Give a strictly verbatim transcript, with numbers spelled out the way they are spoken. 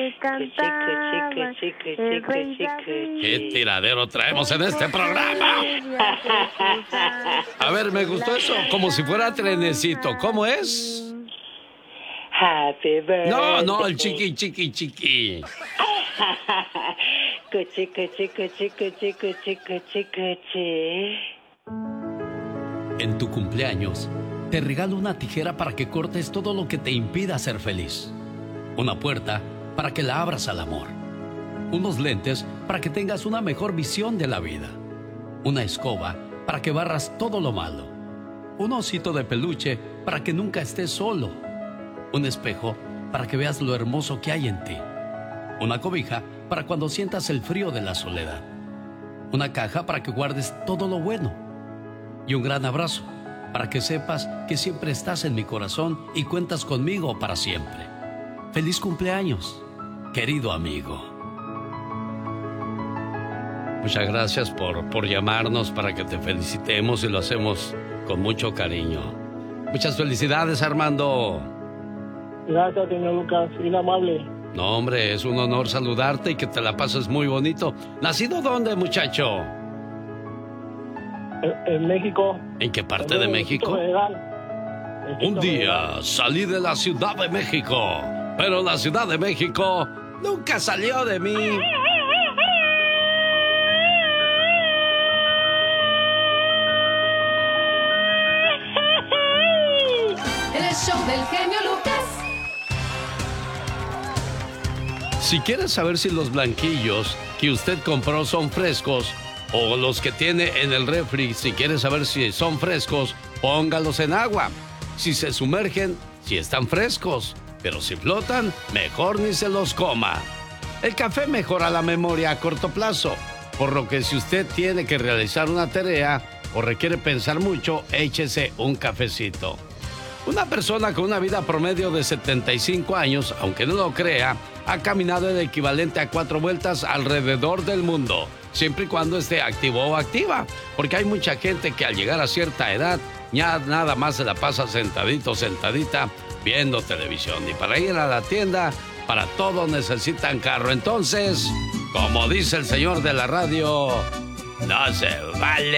que cantaba el rey David. ¿Qué tiradero traemos en este programa? A ver, me gustó eso, como si fuera trenecito. ¿Cómo es? Happy birthday. No, no, el chiqui, chiqui, chiqui. Cuchi, cuchi, cuchi, cuchi, cuchi, cuchi, cuchi. En tu cumpleaños, te regalo una tijera para que cortes todo lo que te impida ser feliz. Una puerta para que la abras al amor. Unos lentes para que tengas una mejor visión de la vida. Una escoba para que barras todo lo malo. Un osito de peluche para que nunca estés solo. Un espejo para que veas lo hermoso que hay en ti. Una cobija para cuando sientas el frío de la soledad. Una caja para que guardes todo lo bueno. Y un gran abrazo para que sepas que siempre estás en mi corazón y cuentas conmigo para siempre. ¡Feliz cumpleaños, querido amigo! Muchas gracias por, por llamarnos para que te felicitemos y lo hacemos con mucho cariño. Muchas felicidades, Armando. Gracias, señor Lucas, bien amable. No, hombre, es un honor saludarte y que te la pases muy bonito. ¿Nacido dónde, muchacho? En, en México. ¿En qué parte en de México? Federal. Un día salí de la Ciudad de México, pero la Ciudad de México nunca salió de mí. El show del genio Lucas. Si quieres saber si los blanquillos que usted compró son frescos o los que tiene en el refri, si quieres saber si son frescos, póngalos en agua. Si se sumergen, si están frescos, pero si flotan, mejor ni se los coma. El café mejora la memoria a corto plazo, por lo que si usted tiene que realizar una tarea o requiere pensar mucho, échese un cafecito. Una persona con una vida promedio de setenta y cinco años, aunque no lo crea, ha caminado el equivalente a cuatro vueltas alrededor del mundo, siempre y cuando esté activo o activa, porque hay mucha gente que al llegar a cierta edad ya nada más se la pasa sentadito, sentadita, viendo televisión. Y para ir a la tienda, para todo necesitan carro. Entonces, como dice el señor de la radio, no se vale.